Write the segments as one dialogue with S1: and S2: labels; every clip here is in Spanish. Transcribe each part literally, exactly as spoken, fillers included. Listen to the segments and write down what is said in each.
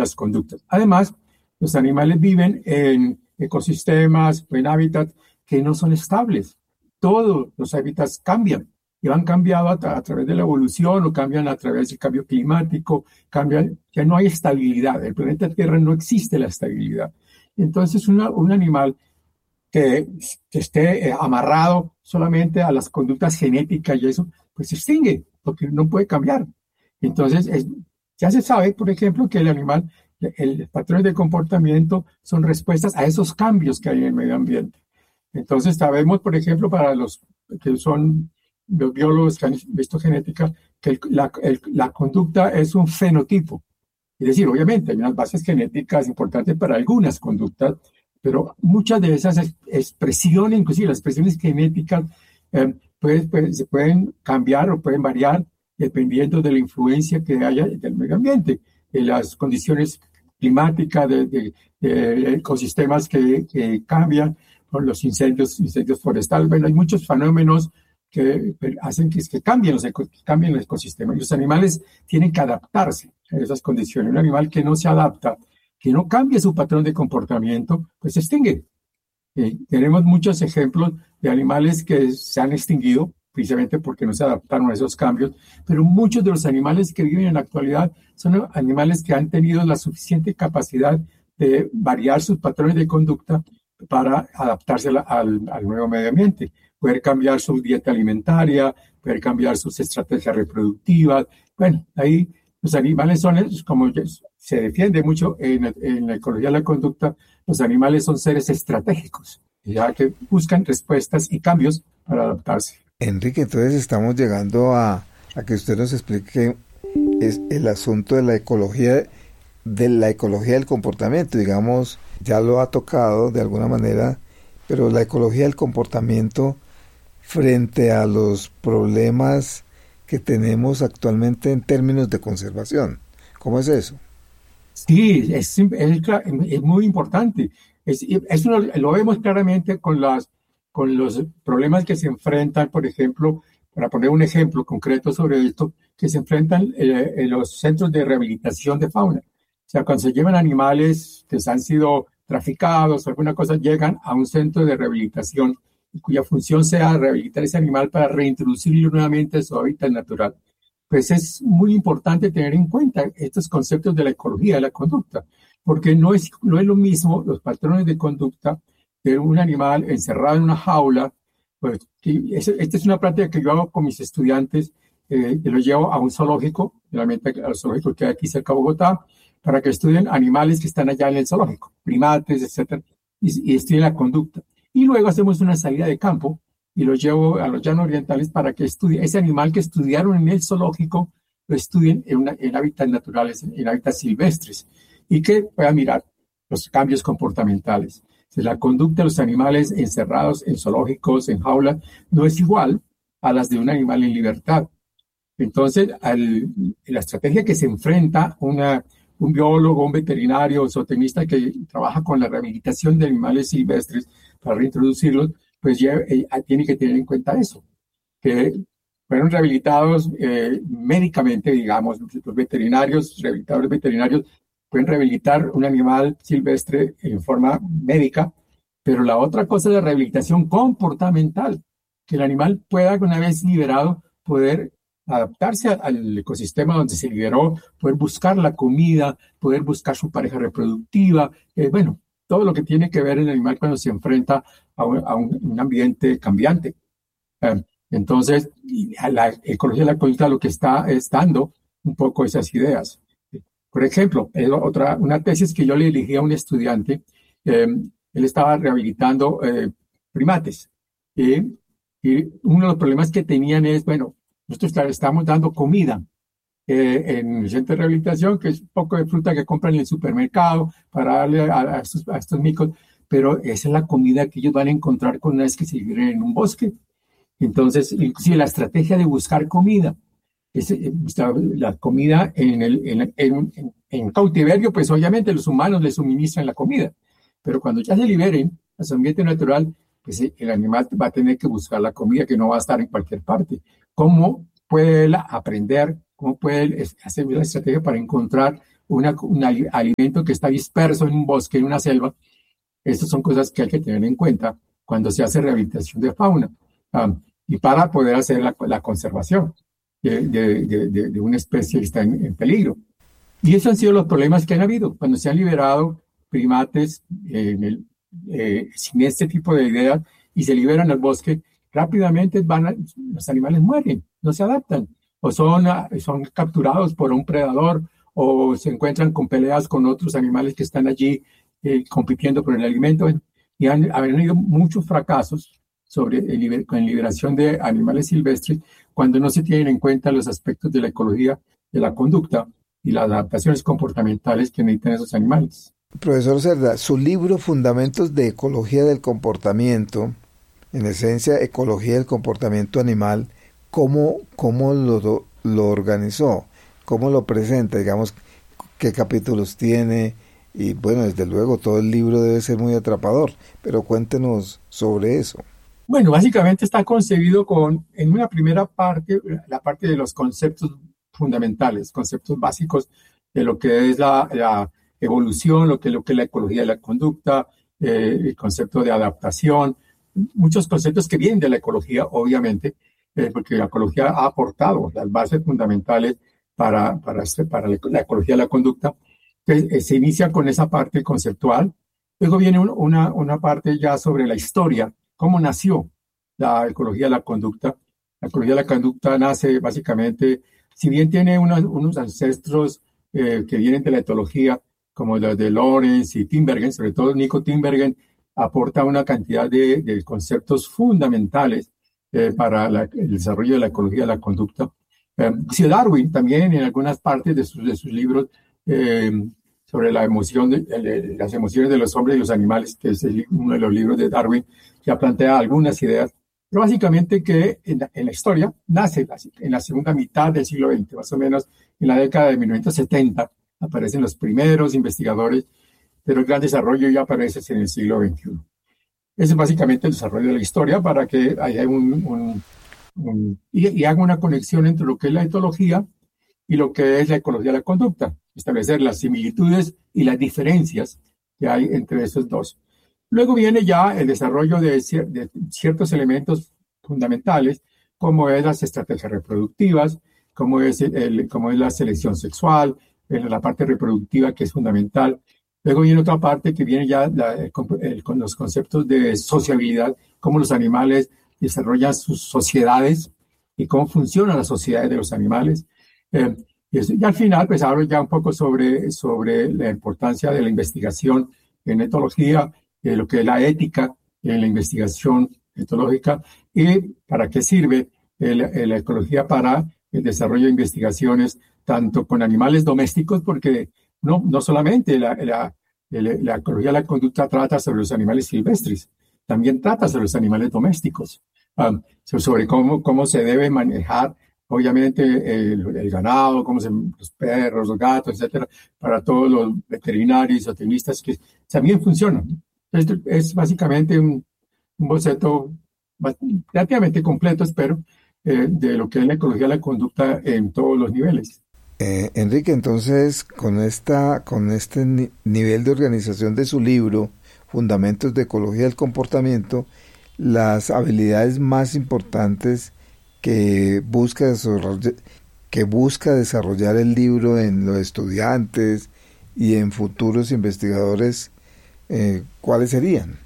S1: las conductas. Además, los animales viven en ecosistemas, en hábitats que no son estables. Todos los hábitats cambian y han cambiado a, tra- a través de la evolución o cambian a través del cambio climático, cambian, ya no hay estabilidad. En el planeta Tierra no existe la estabilidad. Entonces, una, un animal que, que esté eh, amarrado solamente a las conductas genéticas y eso, pues se extingue, porque no puede cambiar. Entonces, es, ya se sabe, por ejemplo, que el animal, el patrón de comportamiento son respuestas a esos cambios que hay en el medio ambiente. Entonces, sabemos, por ejemplo, para los que son los biólogos que han visto genética, que el, la, el, la conducta es un fenotipo. Es decir, obviamente hay unas bases genéticas importantes para algunas conductas, pero muchas de esas expresiones, inclusive las expresiones genéticas, eh, pues, pues, se pueden cambiar o pueden variar dependiendo de la influencia que haya del medio ambiente, de las condiciones climáticas, de, de, de ecosistemas que, que cambian, por los incendios, incendios forestales. Bueno, hay muchos fenómenos que hacen que, que cambien los, eco, que cambien los ecosistemas. Los animales tienen que adaptarse a esas condiciones. Un animal que no se adapta, que no cambie su patrón de comportamiento, pues se extingue. Eh, tenemos muchos ejemplos de animales que se han extinguido precisamente porque no se adaptaron a esos cambios, pero muchos de los animales que viven en la actualidad son animales que han tenido la suficiente capacidad de variar sus patrones de conducta para adaptarse al, al nuevo medio ambiente, poder cambiar su dieta alimentaria, poder cambiar sus estrategias reproductivas. Bueno, ahí los animales son, como se defiende mucho en, en la ecología de la conducta, los animales son seres estratégicos, ya que buscan respuestas y cambios para adaptarse.
S2: Enrique, entonces estamos llegando a, a que usted nos explique es el asunto de la ecología, de la ecología del comportamiento, digamos, ya lo ha tocado de alguna manera, pero la ecología del comportamiento frente a los problemas que tenemos actualmente en términos de conservación. ¿Cómo es eso?
S1: Sí, es, es, es muy importante. Es, es uno, lo vemos claramente con, las, con los problemas que se enfrentan, por ejemplo, para poner un ejemplo concreto sobre esto, que se enfrentan eh, en los centros de rehabilitación de fauna. O sea, cuando se llevan animales que han sido traficados o alguna cosa, llegan a un centro de rehabilitación cuya función sea rehabilitar ese animal para reintroducirlo nuevamente a su hábitat natural. Pues es muy importante tener en cuenta estos conceptos de la ecología de la conducta, porque no es, no es lo mismo los patrones de conducta de un animal encerrado en una jaula. Pues, esta es una práctica que yo hago con mis estudiantes, eh, que los llevo a un zoológico, realmente al zoológico que hay aquí cerca de Bogotá, para que estudien animales que están allá en el zoológico, primates, etcétera, y, y estudien la conducta. Y luego hacemos una salida de campo y los llevo a los llanos orientales para que estudien ese animal que estudiaron en el zoológico, lo estudien en, una, en hábitats naturales, en hábitats silvestres, y que puedan mirar los cambios comportamentales. Si la conducta de los animales encerrados en zoológicos, en jaulas, no es igual a las de un animal en libertad. Entonces, al, la estrategia que se enfrenta una, un biólogo, un veterinario, un zootecnista que trabaja con la rehabilitación de animales silvestres para reintroducirlos, pues ya eh, tiene que tener en cuenta eso, que fueron rehabilitados eh, médicamente, digamos, los veterinarios, rehabilitadores veterinarios, pueden rehabilitar un animal silvestre en forma médica, pero la otra cosa es la rehabilitación comportamental, que el animal pueda, una vez liberado, poder adaptarse al ecosistema donde se liberó, poder buscar la comida, poder buscar su pareja reproductiva, eh, bueno, todo lo que tiene que ver el animal cuando se enfrenta a un, a un, un ambiente cambiante. Eh, entonces, a la ecología de la conducta lo que está es dando un poco esas ideas. Por ejemplo, otra, una tesis que yo le elegí a un estudiante, eh, él estaba rehabilitando eh, primates. Eh, y uno de los problemas que tenían es, bueno, nosotros estamos dando comida eh, en el centro de rehabilitación, que es un poco de fruta que compran en el supermercado para darle a, a, estos, a estos micos, pero esa es la comida que ellos van a encontrar con una vez que se viven en un bosque. Entonces, inclusive la estrategia de buscar comida, es, la comida en, el, en, en, en, en cautiverio, pues obviamente los humanos les suministran la comida, pero cuando ya se liberen a su ambiente natural, pues el animal va a tener que buscar la comida que no va a estar en cualquier parte. ¿Cómo puede él aprender? ¿Cómo puede él hacer una estrategia para encontrar una, un alimento que está disperso en un bosque, en una selva. Estas son cosas que hay que tener en cuenta cuando se hace rehabilitación de fauna um, y para poder hacer la, la conservación de, de, de, de, de una especie que está en, en peligro. Y esos han sido los problemas que han habido cuando se han liberado primates eh, en el, eh, sin este tipo de ideas y se liberan al bosque. Rápidamente van a, los animales mueren, no se adaptan, o son, son capturados por un predador, o se encuentran con peleas con otros animales que están allí eh, compitiendo por el alimento. Y han, han habido muchos fracasos sobre el, con la liberación de animales silvestres cuando no se tienen en cuenta los aspectos de la ecología, de la conducta y las adaptaciones comportamentales que necesitan esos animales.
S2: Profesor Cerda, su libro Fundamentos de Ecología del Comportamiento, en esencia, ecología del comportamiento animal, ¿cómo, cómo lo, lo organizó? ¿Cómo lo presenta? Digamos, ¿qué capítulos tiene? Y bueno, desde luego, todo el libro debe ser muy atrapador, pero cuéntenos sobre eso.
S1: Bueno, básicamente está concebido con, en una primera parte, la parte de los conceptos fundamentales, conceptos básicos de lo que es la, la evolución, lo que, lo que es la ecología de la conducta, eh, el concepto de adaptación, muchos conceptos que vienen de la ecología, obviamente, eh, porque la ecología ha aportado las bases fundamentales para, para, para la ecología de la conducta. Entonces, eh, se inicia con esa parte conceptual. Luego viene un, una, una parte ya sobre la historia, cómo nació la ecología de la conducta. La ecología de la conducta nace básicamente, si bien tiene unos, unos ancestros eh, que vienen de la etología, como los de Lawrence y Tinbergen, sobre todo Nico Tinbergen, aporta una cantidad de, de conceptos fundamentales eh, para la, el desarrollo de la ecología de la conducta. Eh, sí, Darwin también en algunas partes de sus, de sus libros eh, sobre la emoción de, de, las emociones de los hombres y los animales, que es el, uno de los libros de Darwin, ya plantea algunas ideas, pero básicamente que en la, en la historia nace en la segunda mitad del siglo veinte, más o menos en la década de mil novecientos setenta, aparecen los primeros investigadores, pero el gran desarrollo ya aparece en el siglo veintiuno. Ese es básicamente el desarrollo de la historia para que haya un, un, un y, y haga una conexión entre lo que es la etología y lo que es la ecología de la conducta, establecer las similitudes y las diferencias que hay entre esos dos. Luego viene ya el desarrollo de, cier de ciertos elementos fundamentales, como es las estrategias reproductivas, como es, el, el, como es la selección sexual, la parte reproductiva que es fundamental. Luego viene otra parte que viene ya la, el, el, con los conceptos de sociabilidad, cómo los animales desarrollan sus sociedades y cómo funcionan las sociedades de los animales. Eh, y, eso, y al final, pues hablo ya un poco sobre, sobre la importancia de la investigación en etología, de lo que es la ética en la investigación etológica y para qué sirve el, el, la ecología para el desarrollo de investigaciones tanto con animales domésticos, porque no, no solamente la, la, la, la ecología de la conducta trata sobre los animales silvestres, también trata sobre los animales domésticos, um, sobre cómo, cómo se debe manejar, obviamente, el, el ganado, cómo se, los perros, los gatos, etcétera, para todos los veterinarios y zootecnistas que también funcionan. Esto es básicamente un, un boceto relativamente completo, espero, eh, de lo que es la ecología de la conducta en todos los niveles.
S2: Eh, Enrique, entonces, con esta, con este ni nivel de organización de su libro, Fundamentos de Ecología del Comportamiento, las habilidades más importantes que busca desarrollar, que busca desarrollar el libro en los estudiantes y en futuros investigadores, eh, ¿cuáles serían?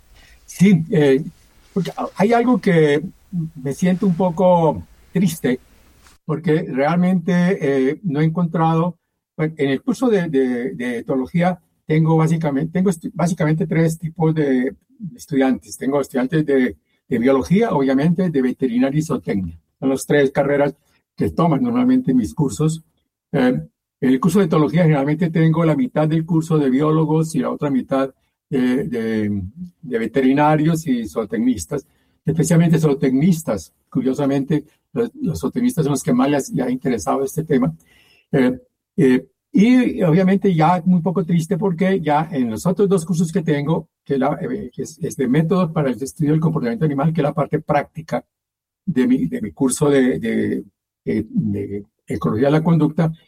S1: Sí, eh, porque hay algo que me siento un poco triste, porque realmente eh, no he encontrado, bueno, en el curso de, de, de etología tengo básicamente, tengo básicamente tres tipos de estudiantes. Tengo estudiantes de, de biología, obviamente, de veterinaria y zootecnia. Son las tres carreras que toman normalmente mis cursos. Eh, en el curso de etología generalmente tengo la mitad del curso de biólogos y la otra mitad de, de, de veterinarios y zootecnistas, especialmente zootecnistas. Curiosamente, los, los zootecnistas son los que más les, les ha interesado este tema. Eh, eh, y obviamente ya muy poco triste porque ya en los otros dos cursos que tengo, que, la, eh, que es, es de métodos para el estudio del comportamiento animal, que es la parte práctica de mi, de mi curso de, de, de, de ecología de la conducta,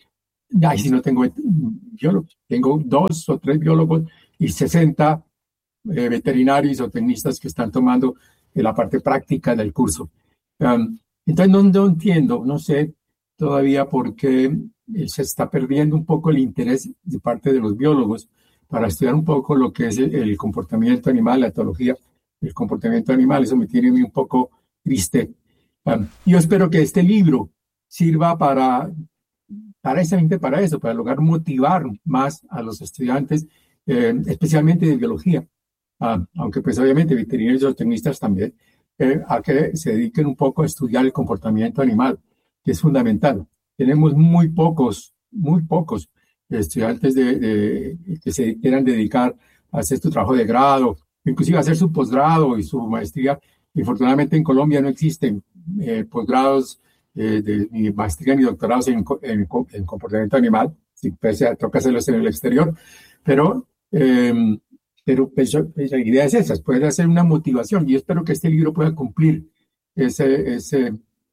S1: Ahí sí no tengo biólogos, tengo dos o tres biólogos y sesenta eh, veterinarios o tecnistas que están tomando eh, la parte práctica del curso. Um, entonces no, no entiendo, no sé todavía por qué eh, se está perdiendo un poco el interés de parte de los biólogos para estudiar un poco lo que es el, el comportamiento animal, la etología del comportamiento animal. Eso me tiene un poco triste. Um, yo espero que este libro sirva para, para, exactamente para eso, para lograr motivar más a los estudiantes, eh, especialmente de biología, uh, aunque pues obviamente veterinarios y zootecnistas también, eh, a que se dediquen un poco a estudiar el comportamiento animal, que es fundamental. Tenemos muy pocos, muy pocos estudiantes de, de, que se quieran dedicar a hacer su trabajo de grado, inclusive a hacer su posgrado y su maestría. Infortunadamente en Colombia no existen eh, posgrados eh, de ni maestría ni doctorados en, en, en comportamiento animal, si pues, toca hacerlos en el exterior, pero, eh, pero pues, pues, la idea es esa, puede hacer una motivación y espero que este libro pueda cumplir ese, ese,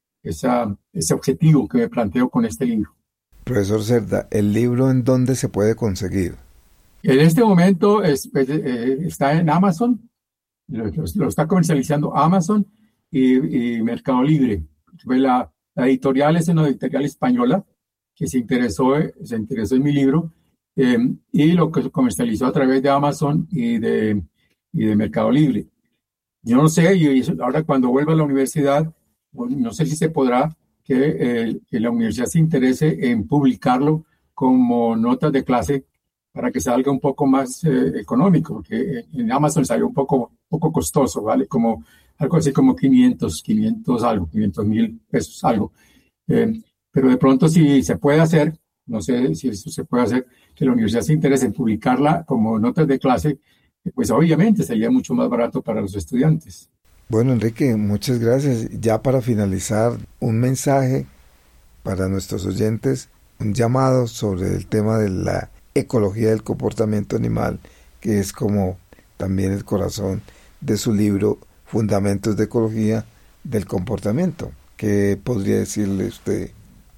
S1: esa, ese objetivo que me planteo con este libro.
S2: Profesor Cerda, ¿el libro en dónde se puede conseguir?
S1: En este momento es, eh, está en Amazon, lo, lo está comercializando Amazon y, y Mercado Libre. La, la editorial es una editorial española que se interesó, se interesó en mi libro eh, y lo que se comercializó a través de Amazon y de, y de Mercado Libre. Yo no sé, y ahora cuando vuelva a la universidad, no sé si se podrá que, eh, que la universidad se interese en publicarlo como notas de clase para que salga un poco más eh, económico, porque en Amazon salió un poco, poco costoso, ¿vale? Como algo así como quinientos, quinientos algo, quinientos mil pesos, algo. Eh, pero de pronto si se puede hacer, no sé si eso se puede hacer, que la universidad se interese en publicarla como notas de clase, pues obviamente sería mucho más barato para los estudiantes.
S2: Bueno, Enrique, muchas gracias. Ya para finalizar, un mensaje para nuestros oyentes, un llamado sobre el tema de la ecología del comportamiento animal, que es como también el corazón de su libro Fundamentos de Ecología del Comportamiento. ¿Qué podría decirle usted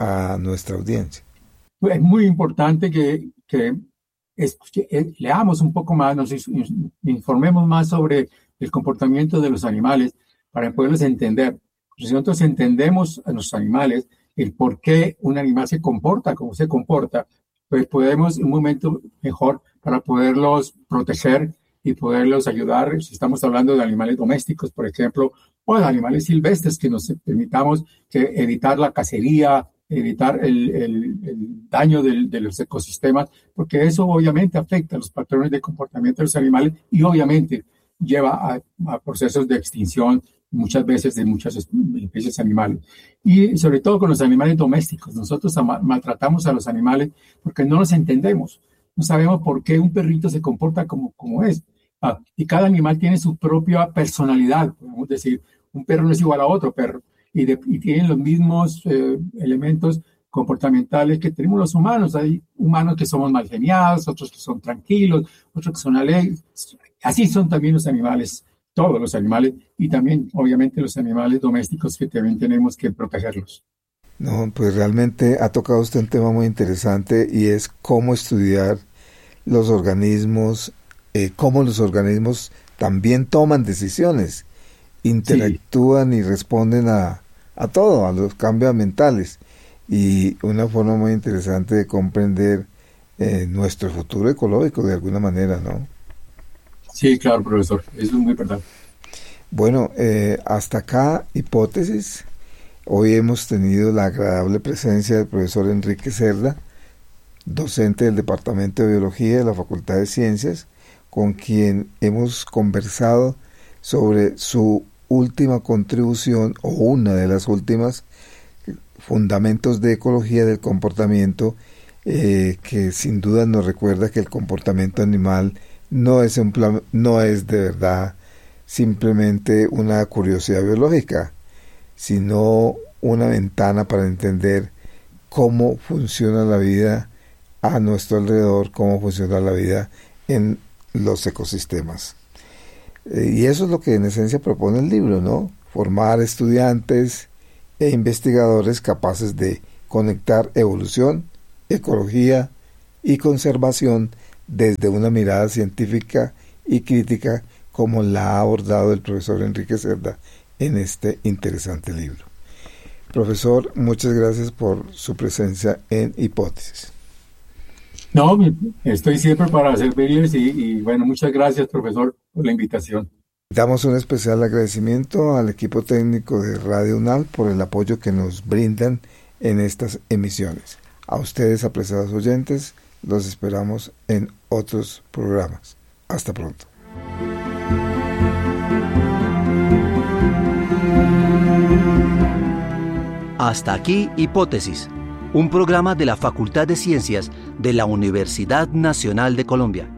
S2: a nuestra audiencia?
S1: Es muy importante que, que, es, que leamos un poco más, nos informemos más sobre el comportamiento de los animales para poderlos entender. Si nosotros entendemos a los animales, el por qué un animal se comporta como se comporta, pues podemos un momento mejor para poderlos proteger y poderlos ayudar. Si estamos hablando de animales domésticos, por ejemplo, o de animales silvestres, que nos permitamos que evitar la cacería, evitar el, el, el daño del, de los ecosistemas, porque eso obviamente afecta a los patrones de comportamiento de los animales y obviamente lleva a, a procesos de extinción muchas veces de muchas especies animales. Y sobre todo con los animales domésticos. Nosotros maltratamos a los animales porque no los entendemos. No sabemos por qué un perrito se comporta como, como es. Ah, y cada animal tiene su propia personalidad. Podemos decir, un perro no es igual a otro perro. Y, de, y tienen los mismos eh, elementos comportamentales que tenemos los humanos. Hay humanos que somos mal geniados, otros que son tranquilos, otros que son alegres. Así son también los animales, todos los animales, y también, obviamente, los animales domésticos que también tenemos que protegerlos.
S2: No, pues realmente ha tocado usted un tema muy interesante y es cómo estudiar los organismos, eh, cómo los organismos también toman decisiones, interactúan sí. y responden a, a todo, a los cambios ambientales. Y una forma muy interesante de comprender eh, nuestro futuro ecológico de alguna manera, ¿no?
S1: Sí, claro, profesor, eso es muy importante.
S2: Bueno, eh, hasta acá, hipótesis. Hoy hemos tenido la agradable presencia del profesor Enrique Cerda, docente del Departamento de Biología de la Facultad de Ciencias, con quien hemos conversado sobre su última contribución, o una de las últimas, Fundamentos de Ecología del Comportamiento, eh, que sin duda nos recuerda que el comportamiento animal no es, un plan, no es de verdad simplemente una curiosidad biológica, sino una ventana para entender cómo funciona la vida a nuestro alrededor, cómo funciona la vida en los ecosistemas. Eh, y eso es lo que en esencia propone el libro, ¿no? Formar estudiantes e investigadores capaces de conectar evolución ecología y conservación desde una mirada científica y crítica, como la ha abordado el profesor Enrique Cerda en este interesante libro. Profesor, muchas gracias por su presencia en Hipótesis.
S1: No, estoy siempre para servirles y, y bueno, muchas gracias, profesor, por la invitación.
S2: Damos un especial agradecimiento al equipo técnico de Radio UNAL por el apoyo que nos brindan en estas emisiones. A ustedes, apreciados oyentes, los esperamos en otros programas. Hasta pronto.
S3: Hasta aquí Hipótesis, un programa de la Facultad de Ciencias de la Universidad Nacional de Colombia.